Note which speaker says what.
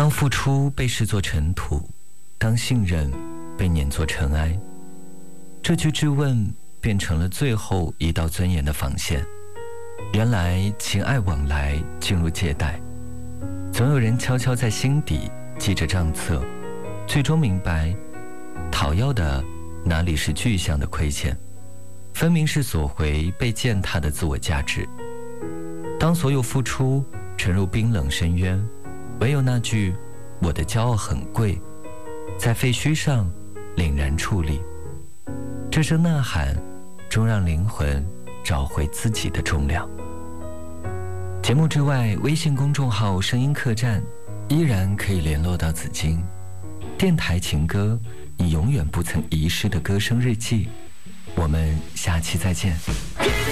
Speaker 1: 当付出被视作尘土，当信任被碾作尘埃，这句质问变成了最后一道尊严的防线。原来情爱往来进入借贷，总有人悄悄在心底记着账册，最终明白讨要的哪里是具象的亏欠，分明是索回被践踏的自我价值。当所有付出沉入冰冷深渊，唯有那句我的骄傲很贵在废墟上凛然矗立。这声呐喊终让灵魂找回自己的重量。节目之外，微信公众号声音客栈依然可以联络到紫金。电台情歌，你永远不曾遗失的歌声日记。我们下期再见。